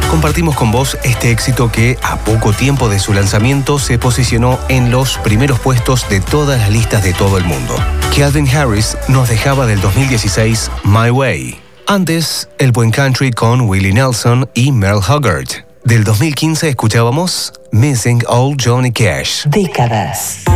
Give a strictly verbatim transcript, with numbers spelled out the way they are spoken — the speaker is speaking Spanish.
compartimos con vos este éxito que, a poco tiempo de su lanzamiento, se posicionó en los primeros puestos de todas las listas de todo el mundo. Calvin Harris nos dejaba del dos mil dieciséis My Way. Antes, el buen country con Willie Nelson y Merle Haggard. Del dos mil quince escuchábamos Missing Old Johnny Cash. Décadas.